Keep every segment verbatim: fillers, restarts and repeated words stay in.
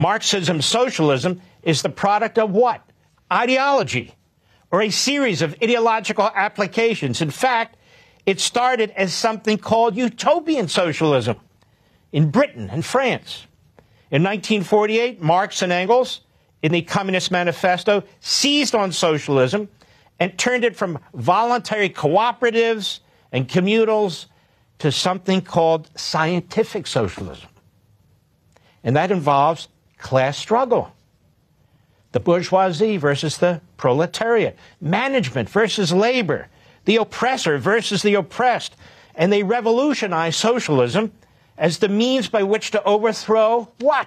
Marxism socialism is the product of what? Ideology, or a series of ideological applications. In fact, it started as something called utopian socialism in Britain and France. In nineteen forty-eight, Marx and Engels, in the Communist Manifesto, seized on socialism and turned it from voluntary cooperatives and communals to something called scientific socialism. And that involves class struggle. The bourgeoisie versus the proletariat. Management versus labor. The oppressor versus the oppressed. And they revolutionized socialism as the means by which to overthrow what?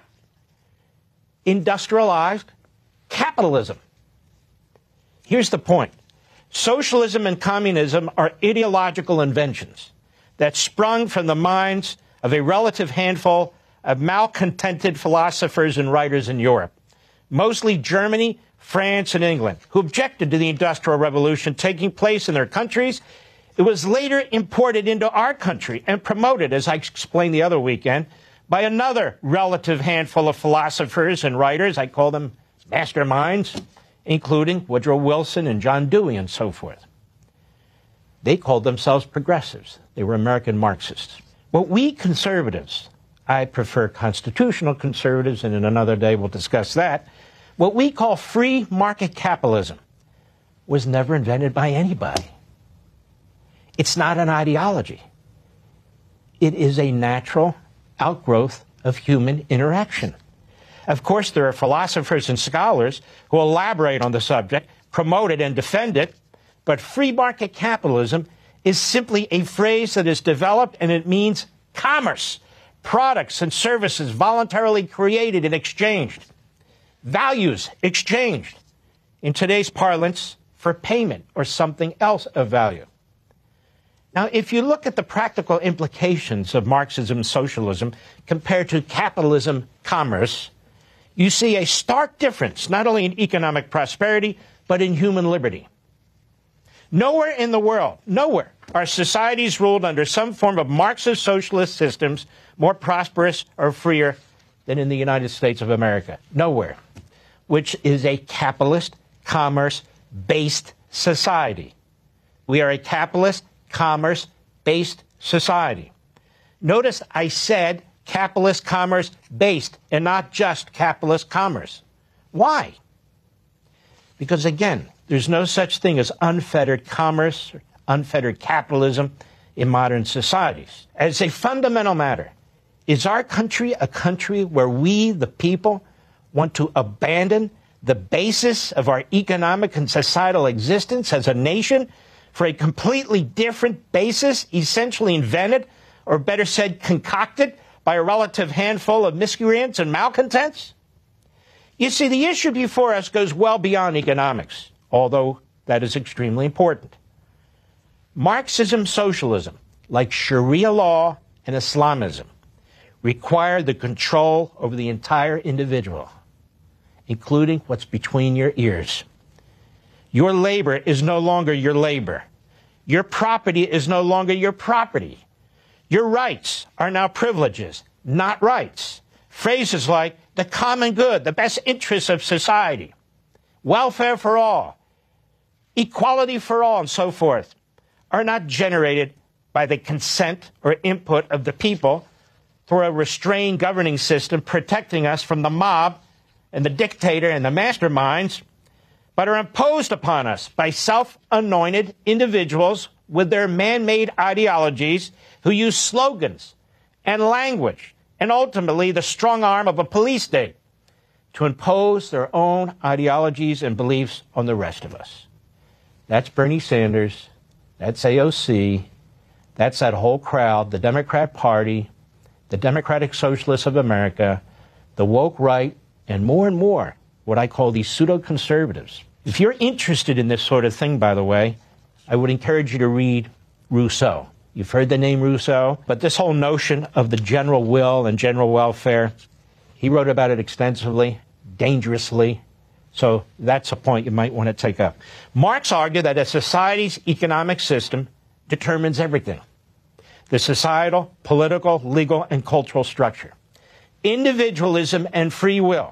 Industrialized capitalism. Here's the point. Socialism and communism are ideological inventions that sprung from the minds of a relative handful of malcontented philosophers and writers in Europe, mostly Germany, France, and England, who objected to the Industrial Revolution taking place in their countries. It was later imported into our country and promoted, as I explained the other weekend, by another relative handful of philosophers and writers. I call them masterminds, including Woodrow Wilson and John Dewey and so forth. They called themselves progressives. They were American Marxists. What we conservatives, I prefer constitutional conservatives, and in another day we'll discuss that, what we call free market capitalism was never invented by anybody. It's not an ideology. It is a natural outgrowth of human interaction. Of course, there are philosophers and scholars who elaborate on the subject, promote it, and defend it, but free market capitalism is simply a phrase that is developed, and it means commerce, products and services voluntarily created and exchanged, values exchanged, in today's parlance, for payment or something else of value. Now, if you look at the practical implications of Marxism socialism compared to capitalism commerce, you see a stark difference, not only in economic prosperity, but in human liberty. Nowhere in the world, nowhere, are societies ruled under some form of Marxist socialist systems more prosperous or freer than in the United States of America. Nowhere. Which is a capitalist, commerce-based society. We are a capitalist, commerce-based society. Notice I said capitalist commerce-based and not just capitalist commerce. Why? Because, again, there's no such thing as unfettered commerce, unfettered capitalism in modern societies. As a fundamental matter, is our country a country where we, the people, want to abandon the basis of our economic and societal existence as a nation for a completely different basis, essentially invented, or better said, concocted by a relative handful of miscreants and malcontents? You see, the issue before us goes well beyond economics, although that is extremely important. Marxism-socialism, like Sharia law and Islamism, require the control over the entire individual, including what's between your ears. Your labor is no longer your labor. Your property is no longer your property. Your rights are now privileges, not rights. Phrases like the common good, the best interests of society, welfare for all, equality for all, and so forth, are not generated by the consent or input of the people through a restrained governing system protecting us from the mob and the dictator and the masterminds, but are imposed upon us by self-anointed individuals with their man-made ideologies who use slogans and language and ultimately the strong arm of a police state to impose their own ideologies and beliefs on the rest of us. That's Bernie Sanders. That's A O C. That's that whole crowd, the Democrat Party, the Democratic Socialists of America, the woke right, and more and more what I call these pseudo-conservatives. If you're interested in this sort of thing, by the way, I would encourage you to read Rousseau. You've heard the name Rousseau, but this whole notion of the general will and general welfare, he wrote about it extensively, dangerously, so that's a point you might want to take up. Marx argued that a society's economic system determines everything: the societal, political, legal, and cultural structure. individualism and free will.